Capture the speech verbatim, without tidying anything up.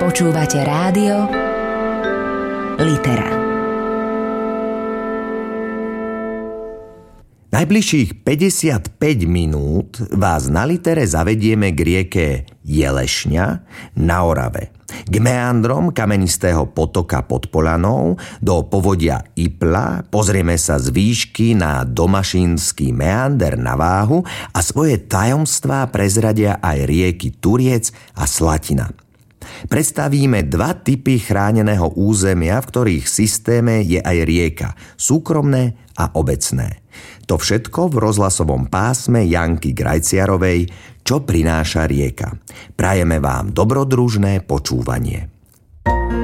Počúvate rádio Litera. Najbližších päťdesiatpäť minút vás na Litere zavedieme k rieke Jelešňa na Orave, k meandrom kamenistého potoka pod Polanou, do povodia Ipla, pozrieme sa z výšky na domašínsky meander na Váhu a svoje tajomstvá prezradia aj rieky Turiec a Slatina. Predstavíme dva typy chráneného územia, v ktorých systéme je aj rieka, súkromné a obecné. To všetko v rozhlasovom pásme Janky Grajciarovej Čo prináša rieka. Prajeme vám dobrodružné počúvanie.